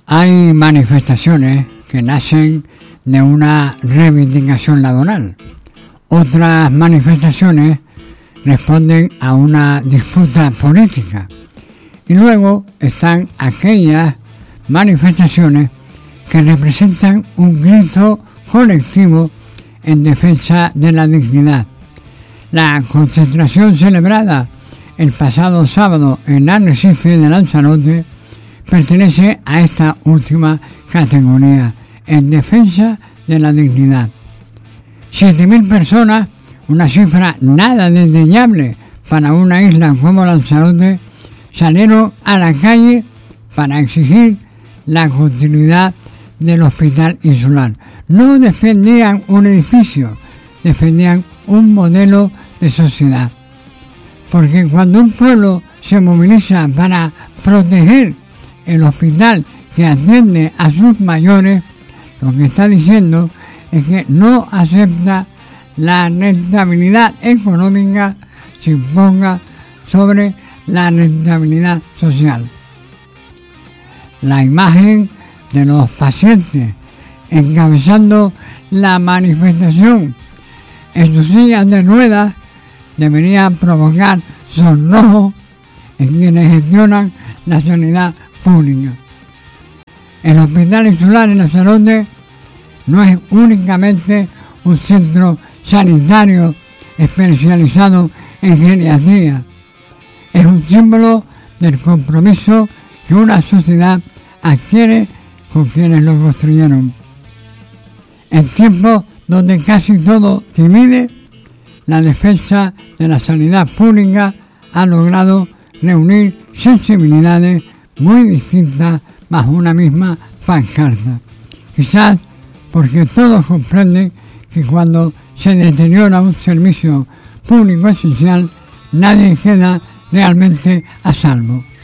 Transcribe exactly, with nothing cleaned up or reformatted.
Hay manifestaciones que nacen de una reivindicación laboral. Otras manifestaciones responden a una disputa política. Y luego están aquellas manifestaciones que representan un grito colectivo en defensa de la dignidad. La concentración celebrada el pasado sábado en Arrecife de Lanzarote pertenece a esta última categoría, en defensa de la dignidad. siete mil personas, una cifra nada desdeñable para una isla como Lanzarote, salieron a la calle para exigir la continuidad del hospital insular. No defendían un edificio, defendían un modelo de sociedad. Porque cuando un pueblo se moviliza para proteger el hospital que atiende a sus mayores, lo que está diciendo es que no acepta la rentabilidad económica se imponga sobre la rentabilidad social. La imagen de los pacientes encabezando la manifestación en sus sillas de ruedas debería provocar sonrojo en quienes gestionan la sanidad pública. El Hospital Insular en Lanzarote no es únicamente un centro sanitario especializado en geriatría, es un símbolo del compromiso que una sociedad adquiere con quienes lo construyeron. En tiempos donde casi todo divide, la defensa de la sanidad pública ha logrado reunir sensibilidades muy distintas bajo una misma pancarta. Quizás porque todos comprenden que cuando se deteriora un servicio público esencial, nadie queda realmente a salvo.